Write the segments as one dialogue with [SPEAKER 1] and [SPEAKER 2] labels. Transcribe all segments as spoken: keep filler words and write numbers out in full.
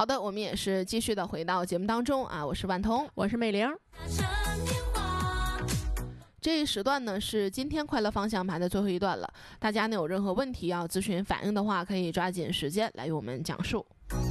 [SPEAKER 1] 好的，我们也是继续的回到节目当中啊，我是万通，
[SPEAKER 2] 我是美玲。
[SPEAKER 1] 这一时段呢是今天快乐方向盘的最后一段了，大家呢有任何问题要咨询反映的话，可以抓紧时间来与我们讲述。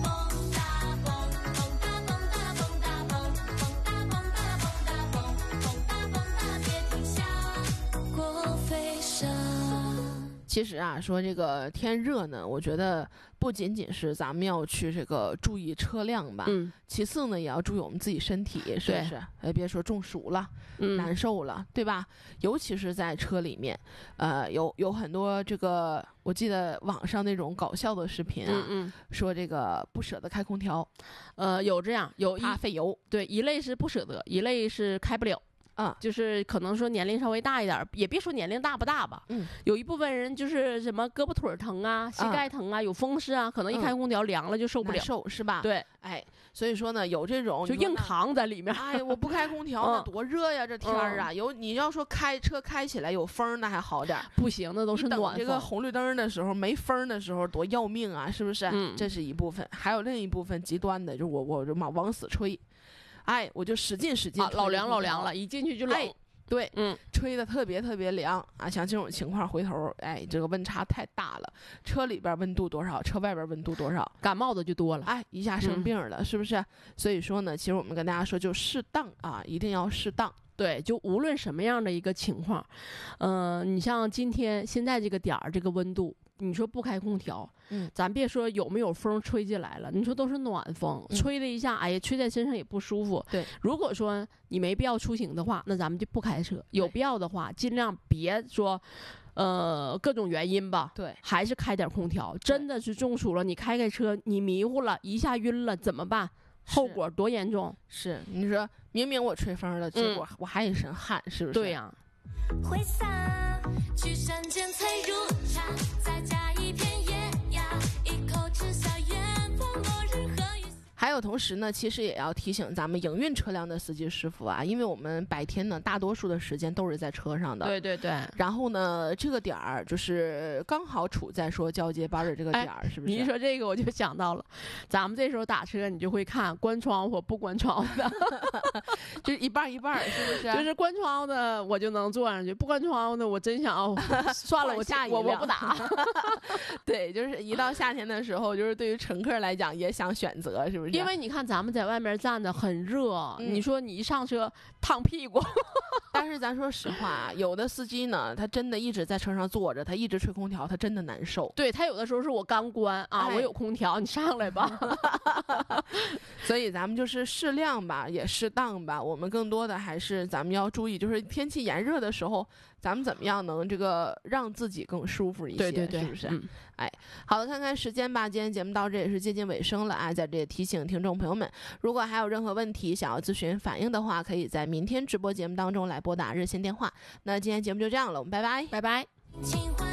[SPEAKER 1] 其实啊，说这个天热呢，我觉得不仅仅是咱们要去这个注意车辆吧，
[SPEAKER 2] 嗯，
[SPEAKER 1] 其次呢也要注意我们自己身体，是不是？哎，别说中暑了，嗯，难受了，对吧？尤其是在车里面，呃，有有很多这个，我记得网上那种搞笑的视频啊，
[SPEAKER 2] 嗯嗯，
[SPEAKER 1] 说这个不舍得开空调，
[SPEAKER 2] 呃，有这样，有
[SPEAKER 1] 怕费油，
[SPEAKER 2] 对，一类是不舍得，一类是开不了。
[SPEAKER 1] 啊、嗯，
[SPEAKER 2] 就是可能说年龄稍微大一点，也别说年龄大不大吧，
[SPEAKER 1] 嗯，
[SPEAKER 2] 有一部分人就是什么胳膊腿疼啊、膝盖疼啊、嗯、有风湿啊，可能一开空调凉了就受不了，
[SPEAKER 1] 难受是吧？
[SPEAKER 2] 对，
[SPEAKER 1] 哎，所以说呢，有这种
[SPEAKER 2] 就硬扛在里面。
[SPEAKER 1] 哎，我不开空调那多热呀，这天儿啊！有你要说开车开起来有风那还好点，
[SPEAKER 2] 不行，那都是暖风。
[SPEAKER 1] 这个红绿灯的时候没风的时候多要命啊，是不是？
[SPEAKER 2] 嗯，
[SPEAKER 1] 这是一部分，还有另一部分极端的，就我我就往往死吹，哎，我就使劲使劲、
[SPEAKER 2] 啊，老凉老凉了，一进去就冷。
[SPEAKER 1] 哎对，
[SPEAKER 2] 嗯，
[SPEAKER 1] 吹的特别特别凉啊！像这种情况，回头哎，这个温差太大了，车里边温度多少，车外边温度多少，
[SPEAKER 2] 感冒的就多了，
[SPEAKER 1] 哎，一下生病了，嗯、是不是？所以说呢，其实我们跟大家说，就适当啊，一定要适当。
[SPEAKER 2] 对，就无论什么样的一个情况，嗯、呃，你像今天现在这个点儿，这个温度。你说不开空调，
[SPEAKER 1] 嗯，
[SPEAKER 2] 咱别说有没有风吹进来了，你说都是暖风，嗯、吹的一下，哎呀，吹在身上也不舒服。
[SPEAKER 1] 对，
[SPEAKER 2] 如果说你没必要出行的话，那咱们就不开车；有必要的话，尽量别说，呃，各种原因吧，
[SPEAKER 1] 对，
[SPEAKER 2] 还是开点空调。真的是中暑了，你开开车，你迷糊了，一下晕了，怎么办？后果多严重？
[SPEAKER 1] 是，你说明明我吹风了，结果我还一身汗，嗯、是不是？
[SPEAKER 2] 对呀、啊。挥洒去山间采如茶，再加一片野芽，一口吃下远方落日和雨。
[SPEAKER 1] 还有同时呢，其实也要提醒咱们营运车辆的司机师傅啊，因为我们白天呢大多数的时间都是在车上的，
[SPEAKER 2] 对对对。
[SPEAKER 1] 然后呢，这个点儿就是刚好处在说交接班的这个点儿，
[SPEAKER 2] 哎、
[SPEAKER 1] 是不是？
[SPEAKER 2] 你一说这个我就想到了，咱们这时候打车，你就会看关窗户不关窗户的，
[SPEAKER 1] 就是一半一半，是不是？
[SPEAKER 2] 就是关窗户的我就能坐上去，不关窗户的我真想要算了，我
[SPEAKER 1] 下
[SPEAKER 2] 我我不打。
[SPEAKER 1] 对，就是一到夏天的时候，就是对于乘客来讲也想选择，是不是？
[SPEAKER 2] 因为你看咱们在外面站着很热，
[SPEAKER 1] 嗯、
[SPEAKER 2] 你说你一上车烫屁股。
[SPEAKER 1] 但是咱说实话，有的司机呢，他真的一直在车上坐着，他一直吹空调，他真的难受。
[SPEAKER 2] 对，他有的时候是我刚关啊，哎、我有空调，你上来吧。
[SPEAKER 1] 所以咱们就是适量吧，也适当吧。我们更多的还是咱们要注意，就是天气炎热的时候，咱们怎么样能这个让自己更舒服一些，
[SPEAKER 2] 对对对，
[SPEAKER 1] 是不是？
[SPEAKER 2] 嗯、
[SPEAKER 1] 哎，好的，看看时间吧，今天节目到这也是接近尾声了啊，在这里提醒听众朋友们，如果还有任何问题想要咨询反映的话，可以在明天直播节目当中来拨打热线电话。那今天节目就这样了，我们拜拜，
[SPEAKER 2] 拜拜。